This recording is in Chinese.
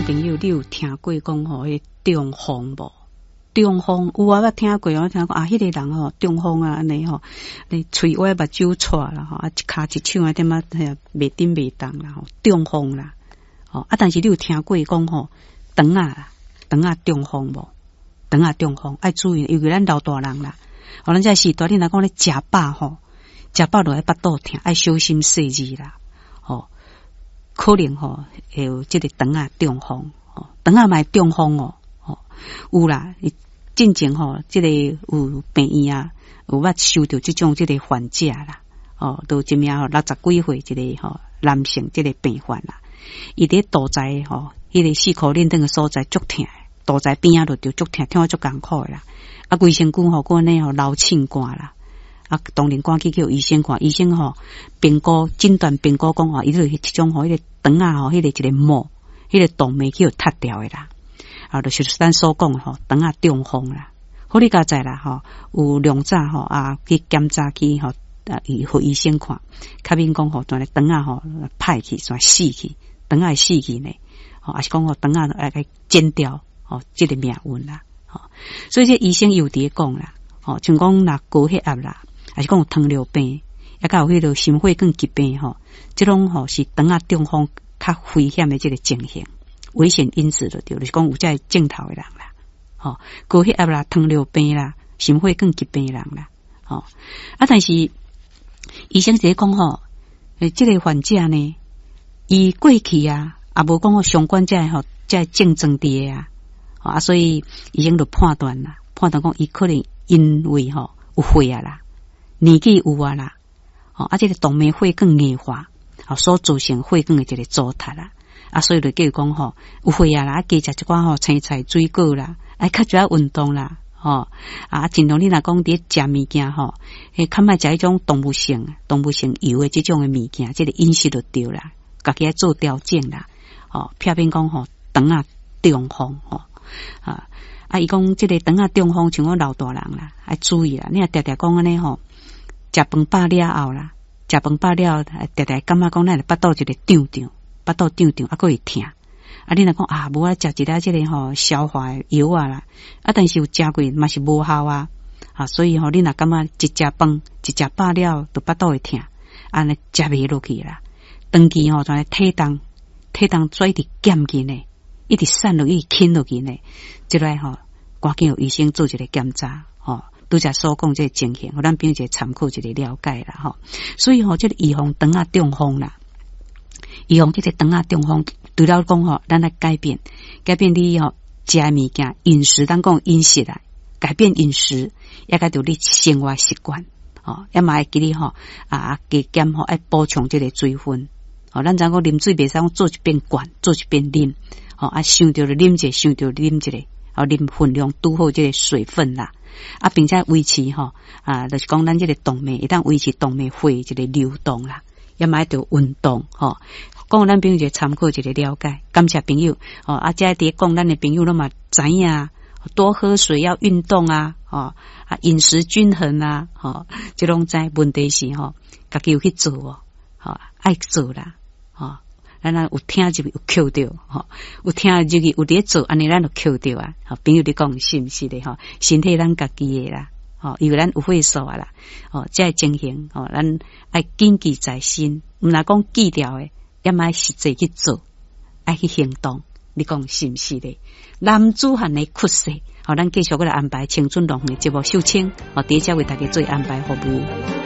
朋友，你有听过讲吼，迄中风无？中风有啊，我听过，我听过啊，迄个人吼，中风啊，安尼吼，你喙歪目睭错啦吼，啊一骹一手啊点啊，袂顶袂动啦吼，中风啦，哦啊，但是你有听过讲吼，肠啊中风无？肠啊中风爱注意，尤其咱老大人啦，哦，咱这时代你若讲咧食饱吼，食饱落来腹肚疼，爱小心细致啦，哦，可能吼会有即个肠啊中风，哦，肠啊嘛中风哦。有啦，进前吼，即个有病院啊，有捌收到即种即个患者啦，哦，都一名吼60几岁一个吼男性即个病患啦，伊伫肚脐吼，迄个四块链等个所在足疼，肚脐边仔就足疼，听我足艰苦啦，啊，规身躯吼，安尼吼流沁汗啦，啊，当然赶去叫医生看，医生吼评估诊断评估讲吼，伊就是一种吼，迄个肠啊吼，迄个一个膜，迄个动脉去塌掉的啦。啊，就是咱所讲吼，肠啊中风啦，好你家在啦吼，有两早吼啊去检查去吼，伊互医生看，较免讲吼，当然肠啊吼歹去，煞死去，肠啊死去呢，吼，还是讲吼肠啊来剪掉，吼，这个命运啦，吼，所以这医生有伫讲啦，吼，像讲若高血压啦，还是讲有糖尿病，也甲有迄个心血管疾病吼，这种吼是肠啊中风较危险的这个情形。危险因子就对，就是讲有这症头的人啦，吼，高血压啦、糖尿病啦、心血管疾病的人啦，吼，啊，但是医生在讲吼，这个患者呢，伊过去啊，也无讲相关这吼这症状伫啊，啊，所以医生就判断讲伊可能因为吼有血啊啦，年纪有啊啦，啊，这个动脉血管硬化，啊，所造成血管的这个阻塞啦。啊，所以就叫讲吼，有血啊啦，加食一寡吼青菜、水果啦，爱较少运动啦，吼啊，尽量你若讲伫食物件吼，较莫食迄种动物性油的这种的物件，这个饮食就对啦，家己爱做调整啦，吼，偏偏讲吼肠啊中风吼啊，伊讲这个肠啊中风，像我老大人啦，爱注意啦，你若常常讲安尼吼，食饭饱了后啦，食饭饱了，常常感觉讲咱腹肚一个胀胀。腹肚胀胀，啊，佫会疼。啊，你若讲啊，无啊，食一粒这个吼消化药啊啦，啊，但是有食过嘛是无效啊，啊，所以吼，你若感觉一食饭一食饱了，就腹肚会疼，啊，尼食袂落去啦。长期吼，像体重做一直减紧呢，一直散落，一直轻落去呢，即来吼，赶紧有医生做一个检查，吼，拄则所讲这个情形，互咱变一个参考一个了解啦，吼。所以吼，这个预防肠啊中风啦。预防这个肠啊中风，除了讲吼，咱来改变你吼食物件饮食，咱讲饮食啦，改变饮食，也甲着你生活习惯，哦，也嘛会记你吼加减吼爱补充这个水分，哦，咱怎讲啉水袂使讲做一遍灌，做一遍啉，哦，啊想着就啉者，想着啉一个，哦，啉分量拄好这个水分啦，啊，并且维持吼就是讲咱这个动脉，一旦维持动脉血这个流动啦。也买着运动吼，讲咱朋友就参考一个了解，感谢朋友哦。啊，这伫讲咱的朋友拢嘛知影，多喝水，要运动啊，哦啊，饮食均衡啊，哦，这种在问题是吼，家己有去做哦，哦，爱做啦，哦，咱有听入去有扣着，吼，有听入去有伫做，安尼咱就扣着啊。好，朋友你讲是毋是的吼？身体咱家己的啦。哦，因为咱有岁数啊啦，哦，这情形哦，咱爱谨记在心，毋若讲记掉诶，也嘛实际去做，爱去行动。你讲是毋是的？男子汉的屈势，哦，咱继续过来安排青春浪的节目秀清，哦，第一只为大家做安排服务。